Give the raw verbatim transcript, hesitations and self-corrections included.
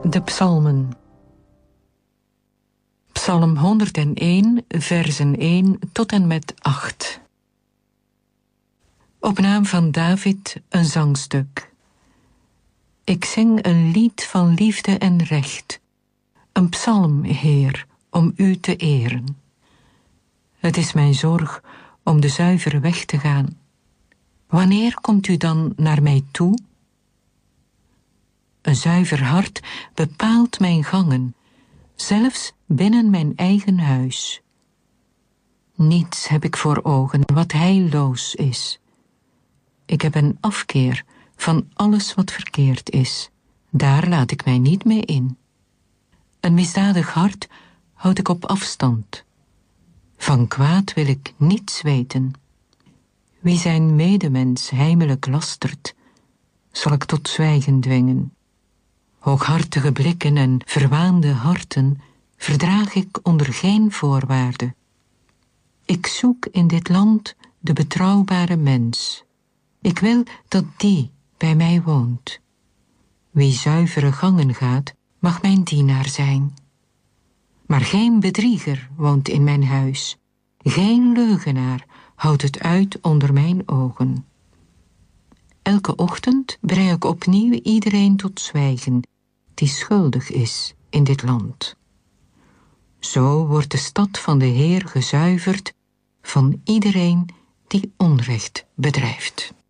De psalmen. Psalm honderdéén, versen één tot en met acht. Op naam van David een zangstuk. Ik zing een lied van liefde en recht. Een psalm, Heer, om u te eren. Het is mijn zorg om de zuivere weg te gaan. Wanneer komt u dan naar mij toe? Een zuiver hart bepaalt mijn gangen, zelfs binnen mijn eigen huis. Niets heb ik voor ogen wat heilloos is. Ik heb een afkeer van alles wat verkeerd is. Daar laat ik mij niet mee in. Een misdadig hart houd ik op afstand. Van kwaad wil ik niets weten. Wie zijn medemens heimelijk lastert, zal ik tot zwijgen dwingen. Hooghartige blikken en verwaande harten verdraag ik onder geen voorwaarde. Ik zoek in dit land de betrouwbare mens. Ik wil dat die bij mij woont. Wie zuivere gangen gaat, mag mijn dienaar zijn. Maar geen bedrieger woont in mijn huis. Geen leugenaar houdt het uit onder mijn ogen. Elke ochtend breng ik opnieuw iedereen tot zwijgen die schuldig is in dit land. Zo wordt de stad van de Heer gezuiverd van iedereen die onrecht bedrijft.